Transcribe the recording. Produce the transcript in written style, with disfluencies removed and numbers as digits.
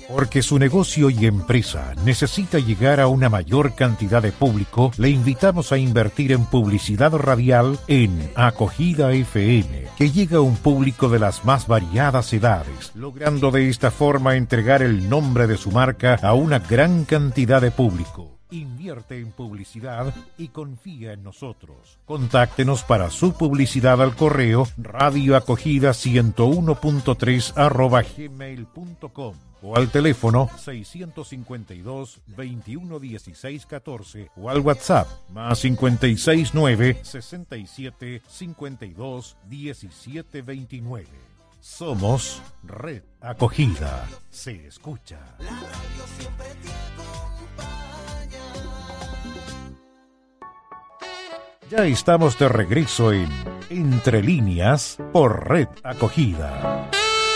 Porque su negocio y empresa necesita llegar a una mayor cantidad de público, le invitamos a invertir en publicidad radial en Acogida FM, que llega a un público de las más variadas edades, logrando de esta forma entregar el nombre de su marca a una gran cantidad de público. Invierte en publicidad y confía en nosotros. Contáctenos para su publicidad al correo radioacogida101.3@gmail.com o al teléfono 652 21 16 14 o al WhatsApp más 569 67 52 17 29. Somos Red Acogida. Se escucha. La radio siempre te acompaña. Ya estamos de regreso en Entre Líneas por Red Acogida.